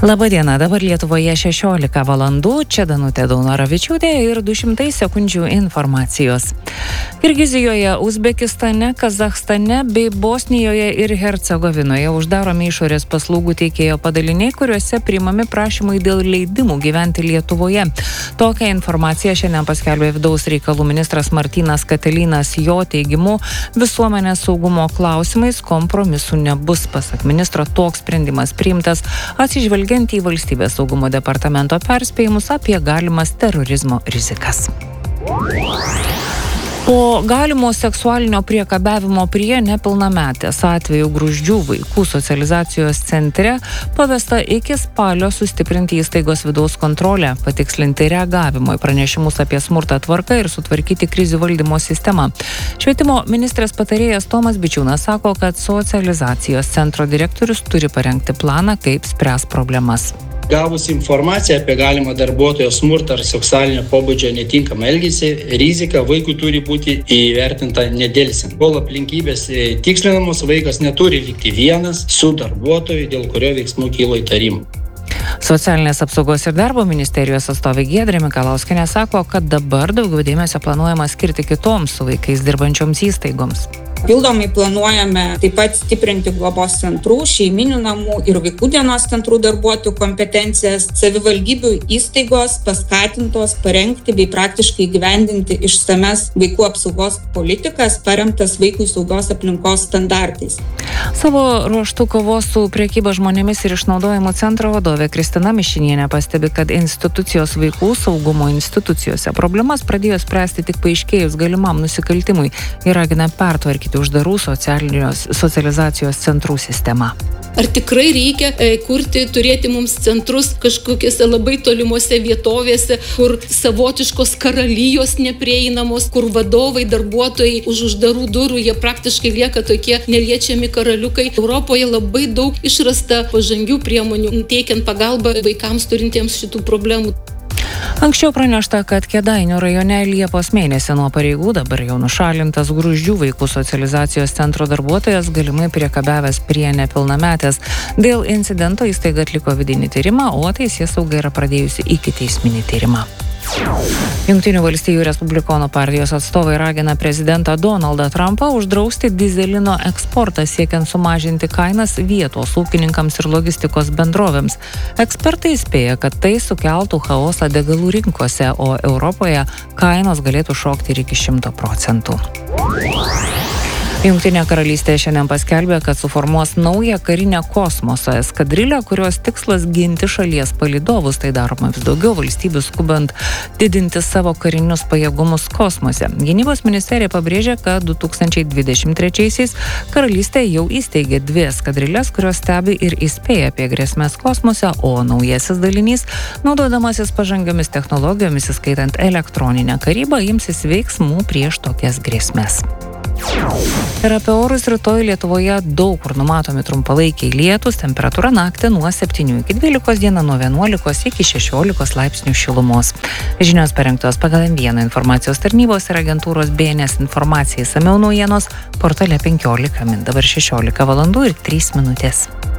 Labadiena, dabar Lietuvoje 16 valandų, čia Danutė Daunoravičiūtė ir 200 sekundžių informacijos. Kirgizijoje, Uzbekistane, Kazachstane bei Bosnijoje ir Hercegovinoje uždaromi išorės paslaugų teikėjo padaliniai, kuriuose priimami prašymai dėl leidimų gyventi Lietuvoje. Tokią informaciją šiandien paskelbė vidaus reikalų ministras Martynas Katilinas. Jo teigimu, visuomenės saugumo klausimais kompromisų nebus. Pasak ministro, toks sprendimas priimtas atsižvelgiant į Valstybės saugumo departamento perspėjimus apie galimas terorizmo rizikas. Po galimo seksualinio priekabiavimo prie nepilnametės atvejų Gruzdžių vaikų socializacijos centre pavesta iki spalio sustiprinti įstaigos vidaus kontrolę, patikslinti reagavimo į pranešimus apie smurtą tvarką ir sutvarkyti krizių valdymo sistemą. Švietimo ministrės patarėjas Tomas Bičiūnas sako, kad socializacijos centro direktorius turi parengti planą, kaip spręs problemas. Gavus informaciją apie galimą darbuotojo smurtą ar seksualinio pobūdžio netinkamą elgesį, rizika vaikui turi būti įvertinta nedelsiant. Kol aplinkybės tikslinamos, vaikas neturi likti vienas su darbuotoju, dėl kurio veiksmų kilo įtarimų. Socialinės apsaugos ir darbo ministerijos atstovė Giedrė Mikalauskienė sako, kad dabar daugiau dėmesio planuojama skirti kitoms su vaikais dirbančioms įstaigoms. Pildomai planuojame taip pat stiprinti globos centrų, šeiminių namų ir vaikų dienos centrų darbuotojų kompetencijas. Savivaldybių įstaigos paskatintos parengti bei praktiškai įgyvendinti išsames vaikų apsaugos politikas, paremtas vaikui saugios aplinkos standartais. Savo ruožtu kovos su prekyba žmonėmis ir išnaudojimu centro vadovė Kristina Mišinienė pastebi, kad institucijos vaikų saugumo institucijose problemas pradėjo spręsti tik paaiškėjus galimam nusikaltimui ir ragina pertvarkyti uždarų socializacijos centrų sistemą. Ar tikrai reikia turėti mums centrus kažkokiose labai tolimuose vietovėse, kur savotiškos karalijos neprieinamos, kur vadovai, darbuotojai už uždarų durų, jie praktiškai lieka tokie neliečiami karaliukai. Europoje labai daug išrasta pažangių priemonių, teikiant pagalbą vaikams turintiems šitų problemų. Anksčiau pranešta, kad Kėdainių rajone Liepos mėnesį nuo pareigų dabar jau nušalintas Gruzdžių vaikų socializacijos centro darbuotojas galimai priekabiavęs prie nepilnametės. Dėl incidento įstaiga atliko vidinį tyrimą, o teisėsauga yra pradėjusi ikiteisminį tyrimą. Jungtinių valstijų Respublikonų partijos atstovai ragina prezidentą Donaldą Trumpą uždrausti dyzelino eksportą siekiant sumažinti kainas vietos ūkininkams ir logistikos bendrovėms. Ekspertai įspėja, kad tai sukeltų chaosą degalų rinkose, o Europoje kainos galėtų šokti ir iki 100%. Jungtinė karalystė šiandien paskelbė, kad suformuos naują karinę kosmoso eskadrilę, kurios tikslas ginti šalies palydovus. Tai daroma vis daugiau valstybių skubant didinti savo karinius pajėgumus kosmose. Gynybos ministerija pabrėžė, kad 2023-aisiais karalystė jau įsteigė 2 eskadrilės, kurios stebi ir įspėja apie grėsmės kosmose, o naujasis dalinys, naudodamasis pažangiomis technologijomis, įskaitant elektroninę karybą, imsis veiksmų prieš tokias grėsmes. Ir apie orus rytoj Lietuvoje daug kur numatomi trumpalaikiai lietūs, temperatūra naktį nuo 7 iki 12, dieną nuo 11 iki 16 laipsnių šilumos. Žinios parengtos pagal M1 informacijos tarnybos ir agentūros BNS informacija, išsamiau naujienos portale 15 min. Dabar 16 valandų ir 3 minutės.